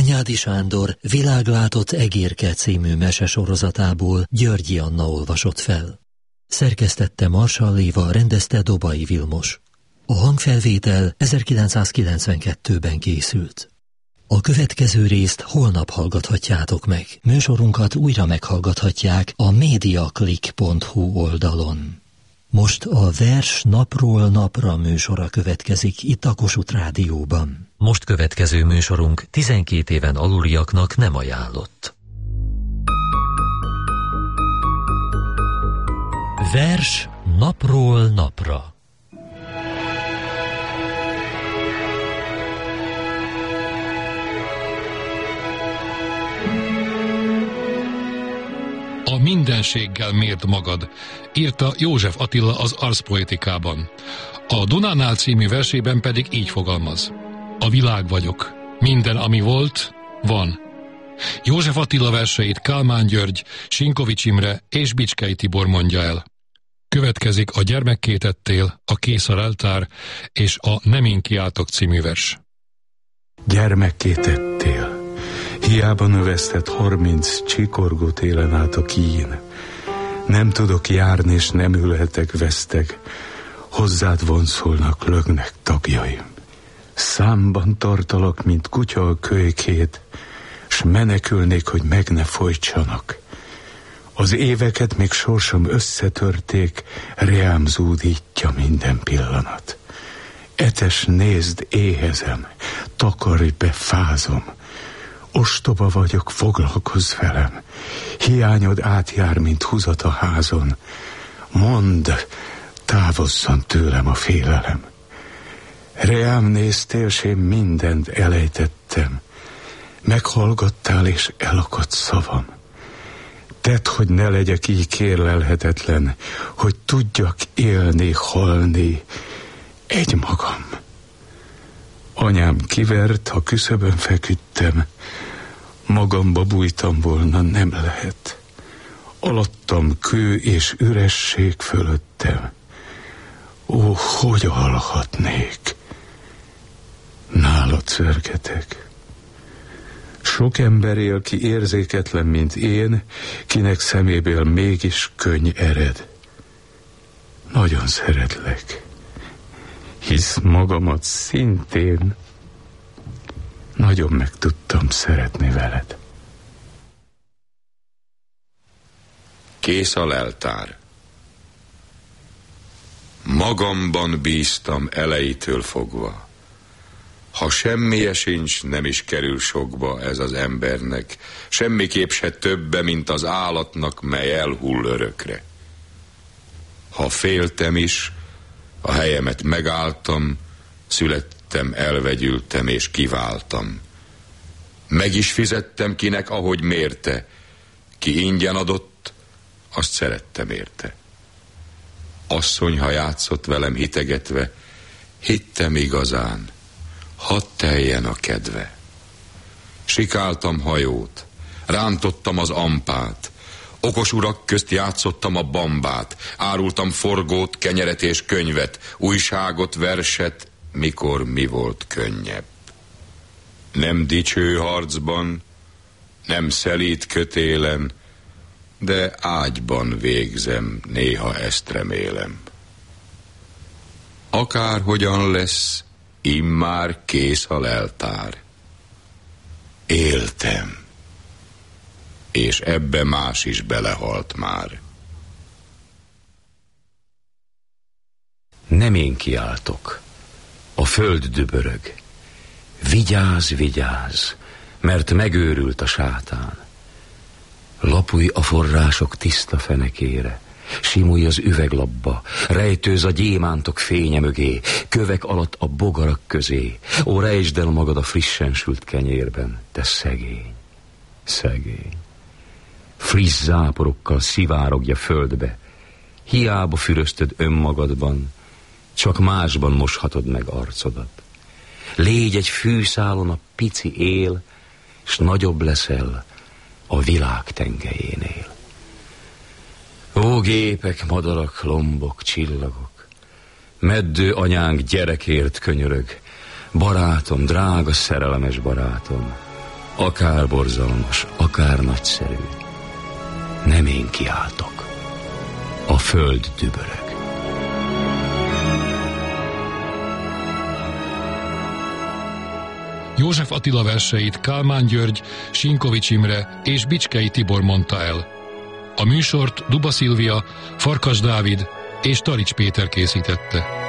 Bányádi Sándor Világlátott egérke című mesesorozatából Györgyi Anna olvasott fel. Szerkesztette Marsalll Éva, rendezte Dobai Vilmos. A hangfelvétel 1992-ben készült. A következő részt holnap hallgathatjátok meg. Műsorunkat újra meghallgathatják a mediaclick.hu oldalon. Most a Vers napról napra műsora következik itt a Kossuth Rádióban. Most következő műsorunk 12 éven aluliaknak nem ajánlott. Vers napról napra. A mindenséggel mérd magad, írta József Attila az Arszpoetikában. A Dunánál című versében pedig így fogalmaz. A világ vagyok. Minden, ami volt, van. József Attila verseit Kálmán György, Sinkovics Imre és Bicskei Tibor mondja el. Következik a Gyermekkétettél, a Kész a leltár és a Nem én kiáltok című vers. Gyermekkétettél. Hiába növesztett 30 csikorgó télen át a kín. Nem tudok járni, és nem ülhetek veszteg. Hozzád vonszolnak, lögnek tagjaim. Számban tartalak, mint kutya a kölykét, s menekülnék, hogy meg ne folytsanak. Az éveket még sorsom összetörték, reám zúdítja minden pillanat. Etes, nézd, éhezem, takarj be, fázom. Ostoba vagyok, foglalkozz velem. Hiányod átjár, mint húzat a házon. Mondd, távozzon tőlem a félelem. Reám néztél, s én mindent elejtettem. Meghallgattál, és elakadt szavam. Tedd, hogy ne legyek így kérlelhetetlen, hogy tudjak élni, halni egymagam. Anyám kivert, ha küszöbön feküdtem, magamba bújtam volna, nem lehet. Alattam kő és üresség fölöttem. Ó, hogy alhatnék? Nálad szörgetek. Sok ember él, ki érzéketlen, mint én, kinek szeméből mégis könny ered. Nagyon szeretlek, hisz magamat szintén nagyon meg tudtam szeretni veled. Kész a leltár. Magamban bíztam elejétől fogva. Ha semmije sincs, nem is kerül sokba ez az embernek, semmiképp se többe, mint az állatnak, mely elhull örökre. Ha féltem is, a helyemet megálltam, születtem, elvegyültem és kiváltam. Meg is fizettem kinek, ahogy mérte, ki ingyen adott, azt szerettem érte. Asszony, ha játszott velem hitegetve, hittem igazán, hadd teljen a kedve. Sikáltam hajót, rántottam az ampát, okos urak közt játszottam a bambát, árultam forgót, kenyeret és könyvet, újságot, verset, mikor mi volt könnyebb. Nem dicső harcban, nem szelíd kötélen, de ágyban végzem, néha ezt remélem. Akárhogyan lesz, immár kész a leltár. Éltem, és ebbe más is belehalt már. Nem én kiáltok, a föld dübörög. Vigyázz, vigyázz, mert megőrült a sátán. Lapulj a források tiszta fenekére, simulj az üveglapba, rejtőz a gyémántok fénye mögé, kövek alatt a bogarak közé. Ó, rejtsd el magad a frissen sült kenyérben, te szegény, szegény. Friss záporokkal szivárogj a földbe, hiába füröztöd önmagadban, csak másban moshatod meg arcodat. Légy egy fűszálon a pici él, s nagyobb leszel a világ tengelyénél. Ó, gépek, madarak, lombok, csillagok, meddő anyánk gyerekért könyörög, barátom, drága szerelmes barátom, Akár borzalmas, akár nagyszerű, nem én kiáltok, a föld dübörög. József Attila verseit Kálmán György, Sinkovics Imre és Bicskei Tibor mondta el. A műsort Duba Szilvia, Farkas Dávid és Tarics Péter készítette.